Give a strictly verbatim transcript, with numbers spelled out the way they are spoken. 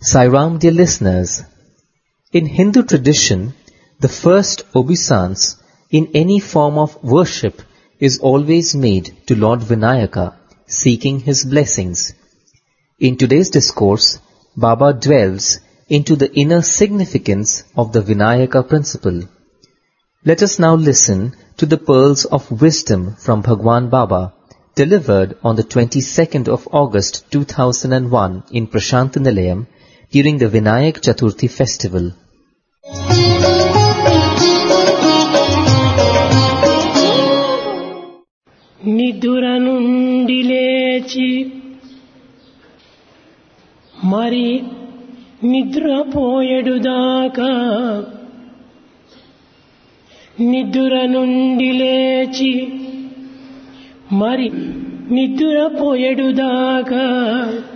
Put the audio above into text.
Sai Ram, dear listeners, in Hindu tradition, the first obeisance in any form of worship is always made to Lord Vinayaka, seeking his blessings. In today's discourse, Baba dwells into the inner significance of the Vinayaka principle. Let us now listen to the pearls of wisdom from Bhagwan Baba, delivered on the twenty-second of August two thousand one in Prashant Nilayam during the Vinayak Chaturthi festival. నిదుర నుండి లేచి మరి నిద్రపోయెడుదాకా నిదుర నుండి లేచి మరి నిద్రపోయెడుదాకా